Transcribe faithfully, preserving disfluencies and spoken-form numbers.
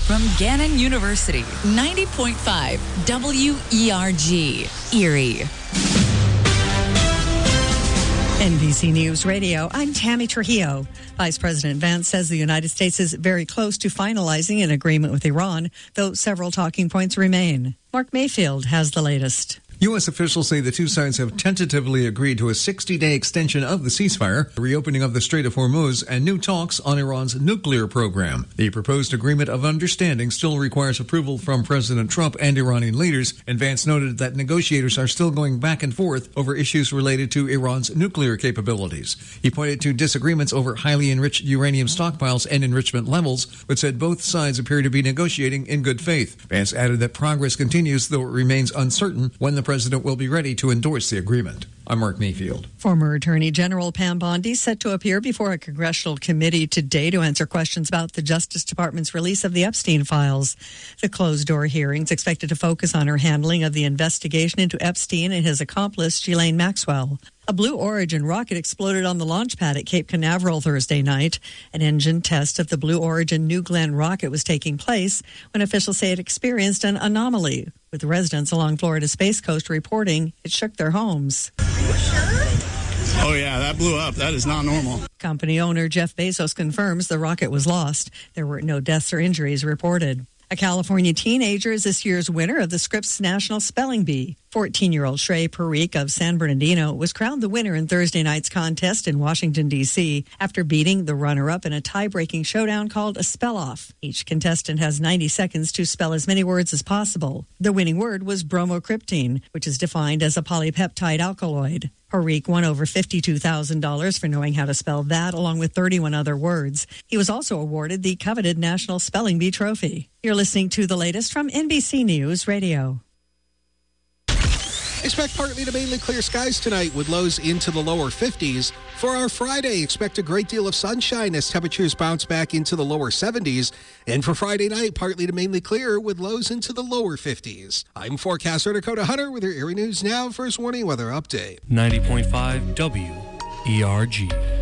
from Gannon University, ninety point five W E R G, Erie. N B C News Radio, I'm Tammy Trujillo. Vice President Vance says the United States is very close to finalizing an agreement with Iran, though several talking points remain. Mark Mayfield has the latest. U S officials say the two sides have tentatively agreed to a sixty-day extension of the ceasefire, the reopening of the Strait of Hormuz, and new talks on Iran's nuclear program. The proposed agreement of understanding still requires approval from President Trump and Iranian leaders, and Vance noted that negotiators are still going back and forth over issues related to Iran's nuclear capabilities. He pointed to disagreements over highly enriched uranium stockpiles and enrichment levels, but said both sides appear to be negotiating in good faith. Vance added that progress continues, though it remains uncertain when the president will be ready to endorse the agreement. I'm Mark Mayfield. Former Attorney General Pam Bondi set to appear before a congressional committee today to answer questions about the Justice Department's release of the Epstein files. The closed-door hearings expected to focus on her handling of the investigation into Epstein and his accomplice, Ghislaine Maxwell. A Blue Origin rocket exploded on the launch pad at Cape Canaveral Thursday night. An engine test of the Blue Origin New Glenn rocket was taking place when officials say it experienced an anomaly, with residents along Florida's Space Coast reporting it shook their homes. Oh, yeah, that blew up. That is not normal. Company owner Jeff Bezos confirms the rocket was lost. There were no deaths or injuries reported. A California teenager is this year's winner of the Scripps National Spelling Bee. fourteen-year-old Shrey Parikh of San Bernardino was crowned the winner in Thursday night's contest in Washington, D C after beating the runner-up in a tie-breaking showdown called a spell-off. Each contestant has ninety seconds to spell as many words as possible. The winning word was bromocriptine, which is defined as a polypeptide alkaloid. Parikh won over fifty-two thousand dollars for knowing how to spell that, along with thirty-one other words. He was also awarded the coveted National Spelling Bee Trophy. You're listening to the latest from N B C News Radio. Expect partly to mainly clear skies tonight with lows into the lower fifties. For our Friday, expect a great deal of sunshine as temperatures bounce back into the lower seventies. And for Friday night, partly to mainly clear with lows into the lower fifties. I'm forecaster Dakota Hunter with your Erie News Now First Warning Weather Update. ninety point five W E R G.